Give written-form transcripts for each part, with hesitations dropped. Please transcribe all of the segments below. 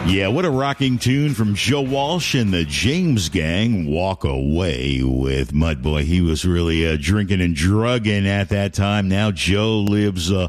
Yeah, what a rocking tune from Joe Walsh and the James Gang. Walk Away with Mudboy. He was really drinking and drugging at that time. Now Joe lives a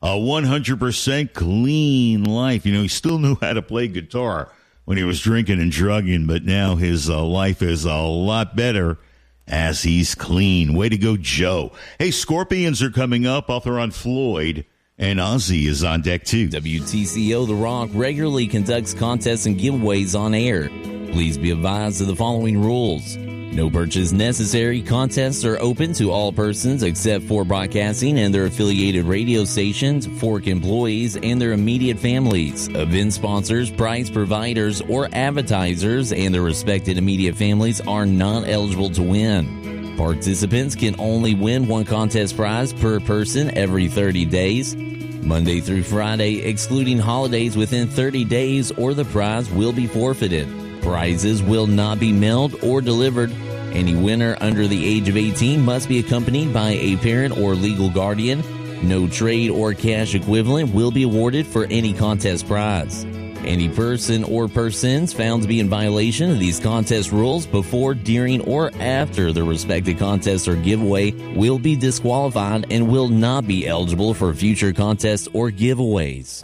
100% clean life. You know, he still knew how to play guitar when he was drinking and drugging, but now his life is a lot better as he's clean. Way to go, Joe. Hey, Scorpions are coming up. Author on Floyd. And Ozzy is on deck, too. WTCO The Rock regularly conducts contests and giveaways on air. Please be advised of the following rules. No purchase necessary. Contests are open to all persons except for broadcasting and their affiliated radio stations, Fork employees, and their immediate families. Event sponsors, prize providers, or advertisers and their respected immediate families are not eligible to win. Participants can only win one contest prize per person every 30 days. Monday through Friday, excluding holidays within 30 days, or the prize will be forfeited. Prizes will not be mailed or delivered. Any winner under the age of 18 must be accompanied by a parent or legal guardian. No trade or cash equivalent will be awarded for any contest prize. Any person or persons found to be in violation of these contest rules before, during, or after the respective contest or giveaway will be disqualified and will not be eligible for future contests or giveaways.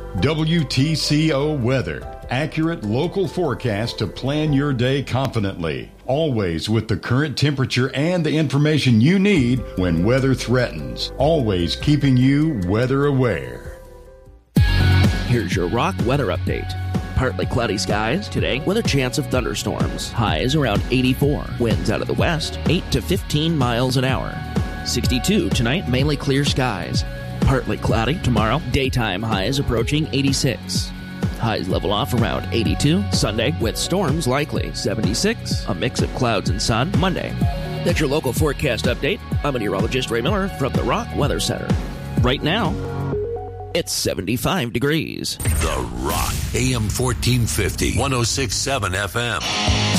WTCO Weather. Accurate local forecast to plan your day confidently. Always with the current temperature and the information you need when weather threatens. Always keeping you weather aware. Here's your Rock weather update. Partly cloudy skies today with a chance of thunderstorms. Highs around 84. Winds out of the west, 8 to 15 miles an hour. 62 tonight, mainly clear skies. Partly cloudy tomorrow. Daytime highs approaching 86. Highs level off around 82. Sunday with storms likely. 76. A mix of clouds and sun. Monday. That's your local forecast update. I'm meteorologist Ray Miller from the Rock Weather Center. Right now, it's 75 degrees. The Rock, AM 1450, 106.7 FM.